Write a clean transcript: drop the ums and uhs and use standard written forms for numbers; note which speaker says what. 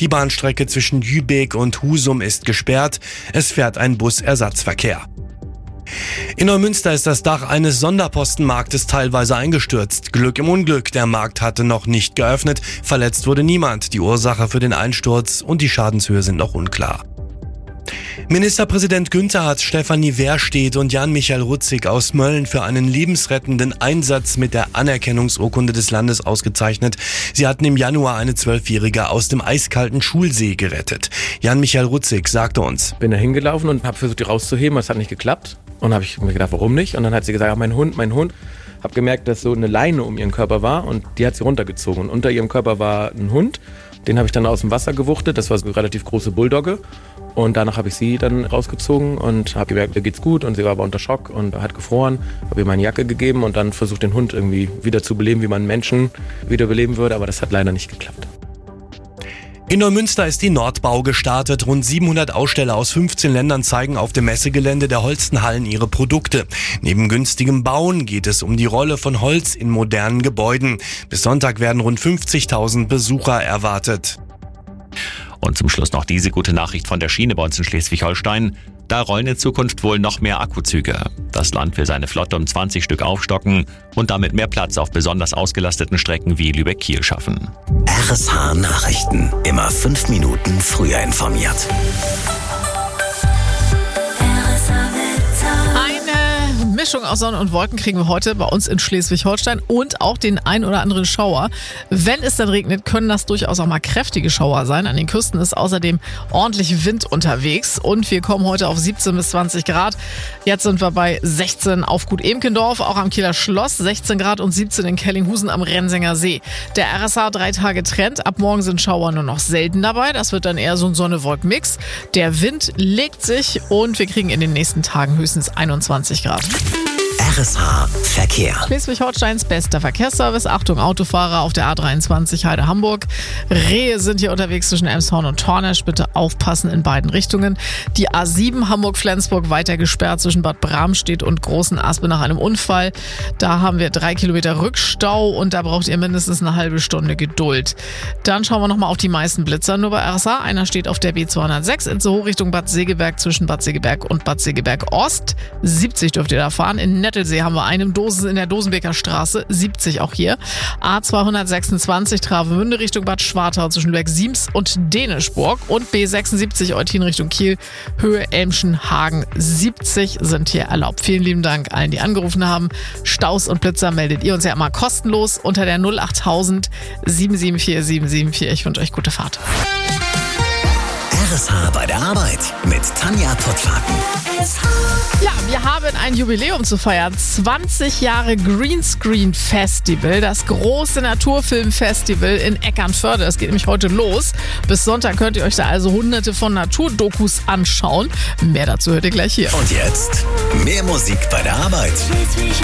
Speaker 1: Die Bahnstrecke zwischen Lübeck und Husum ist gesperrt. Es fährt ein Busersatzverkehr. In Neumünster ist das Dach eines Sonderpostenmarktes teilweise eingestürzt. Glück im Unglück, der Markt hatte noch nicht geöffnet. Verletzt wurde niemand. Die Ursache für den Einsturz und die Schadenshöhe sind noch unklar. Ministerpräsident Günther hat Stefanie Wehrstedt und Jan-Michael Rutzig aus Mölln für einen lebensrettenden Einsatz mit der Anerkennungsurkunde des Landes ausgezeichnet. Sie hatten im Januar eine 12-Jährige aus dem eiskalten Schulsee gerettet. Jan-Michael Rutzig sagte uns:
Speaker 2: Bin da hingelaufen und habe versucht, die rauszuheben, es hat nicht geklappt. Und habe ich mir gedacht, warum nicht? Und dann hat sie gesagt, mein Hund. Habe gemerkt, dass so eine Leine um ihren Körper war und die hat sie runtergezogen. Und unter ihrem Körper war ein Hund, den habe ich dann aus dem Wasser gewuchtet. Das war so eine relativ große Bulldogge. Und danach habe ich sie dann rausgezogen und habe gemerkt, ihr geht's gut. Und sie war aber unter Schock und hat gefroren. Habe ihr meine Jacke gegeben und dann versucht, den Hund irgendwie wieder zu beleben, wie man einen Menschen wiederbeleben würde. Aber das hat leider nicht geklappt.
Speaker 1: In Neumünster ist die Nordbau gestartet. Rund 700 Aussteller aus 15 Ländern zeigen auf dem Messegelände der Holstenhallen ihre Produkte. Neben günstigem Bauen geht es um die Rolle von Holz in modernen Gebäuden. Bis Sonntag werden rund 50.000 Besucher erwartet.
Speaker 3: Und zum Schluss noch diese gute Nachricht von der Schiene bei uns in Schleswig-Holstein. Da rollen in Zukunft wohl noch mehr Akkuzüge. Das Land will seine Flotte um 20 Stück aufstocken und damit mehr Platz auf besonders ausgelasteten Strecken wie Lübeck-Kiel schaffen.
Speaker 4: RSH Nachrichten. Immer 5 Minuten früher informiert.
Speaker 5: Mischung aus Sonne und Wolken kriegen wir heute bei uns in Schleswig-Holstein und auch den ein oder anderen Schauer. Wenn es dann regnet, können das durchaus auch mal kräftige Schauer sein. An den Küsten ist außerdem ordentlich Wind unterwegs und wir kommen heute auf 17 bis 20 Grad. Jetzt sind wir bei 16 auf Gut Emkendorf, auch am Kieler Schloss, 16 Grad und 17 in Kellinghusen am Rensinger See. Der RSH 3 Tage Trend. Ab morgen sind Schauer nur noch selten dabei. Das wird dann eher so ein Sonne-Wolk-Mix. Der Wind legt sich und wir kriegen in den nächsten Tagen höchstens 21 Grad.
Speaker 4: RSH Verkehr.
Speaker 5: Schleswig-Holsteins bester Verkehrsservice. Achtung, Autofahrer auf der A23 Heide-Hamburg. Rehe sind hier unterwegs zwischen Elmshorn und Tornesch. Bitte aufpassen in beiden Richtungen. Die A7 Hamburg-Flensburg weiter gesperrt zwischen Bad Bramstedt und Großen Aspe nach einem Unfall. Da haben wir 3 Kilometer Rückstau und da braucht ihr mindestens eine halbe Stunde Geduld. Dann schauen wir nochmal auf die meisten Blitzer. Nur bei RSH. Einer steht auf der B206 in so Richtung Bad Segeberg zwischen Bad Segeberg und Bad Segeberg Ost. 70 dürft ihr da fahren. In Nettelsee haben wir einen in der Dosenbeker Straße, 70 auch hier. A226 Travemünde Richtung Bad Schwartau zwischen Lübeck-Siems und Dänischburg und B76 Eutin Richtung Kiel, Höhe Elmschen-Hagen, 70 sind hier erlaubt. Vielen lieben Dank allen, die angerufen haben. Staus und Blitzer meldet ihr uns ja immer kostenlos unter der 08000 774 774. Ich wünsche euch gute Fahrt.
Speaker 4: RSH bei der Arbeit mit Tanja Pottlaken.
Speaker 5: Ja, wir haben ein Jubiläum zu feiern. 20 Jahre Greenscreen Festival, das große Naturfilmfestival in Eckernförde. Es geht nämlich heute los. Bis Sonntag könnt ihr euch da also hunderte von Naturdokus anschauen. Mehr dazu hört ihr gleich hier.
Speaker 4: Und jetzt mehr Musik bei der Arbeit.